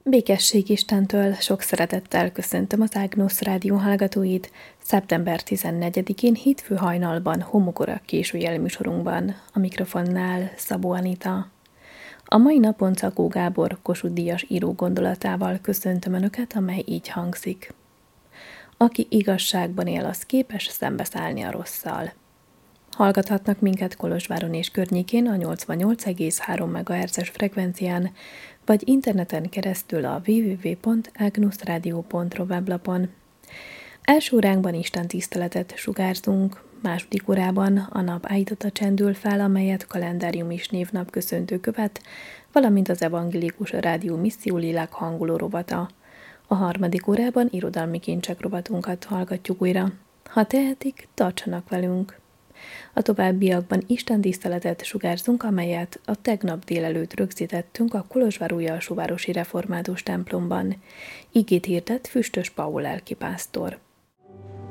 Békesség Istentől, sok szeretettel köszöntöm az Ágnusz Rádió hallgatóit. Szeptember 14-én hétfő hajnalban homokora későjel műsorunkban, a mikrofonnál Szabó Anita. A mai napon Czakó Gábor Kossuth Díjas író gondolatával köszöntöm Önöket, amely így hangzik. Aki igazságban él, az képes szembeszállni a rosszal. Hallgathatnak minket Kolozsváron és környékén a 88,3 MHz-es frekvencián, vagy interneten keresztül a www.agnuszradio.ru weblapon. Első óránkban Isten tiszteletet sugárzunk, második órában a nap áldata csendül fel, amelyet kalendárium és névnap köszöntő követ, valamint az evangélikus rádió misszió lélek hanguló rovata. A harmadik órában irodalmi kincsek rovatunkat hallgatjuk újra. Ha tehetik, tartsanak velünk! A továbbiakban Isten tiszteletet sugárzunk, amelyet a tegnap délelőtt rögzítettünk a Kolozsvár Újalsóvárosi Református templomban. Igét hirdet Füstös Paul lelkipásztor.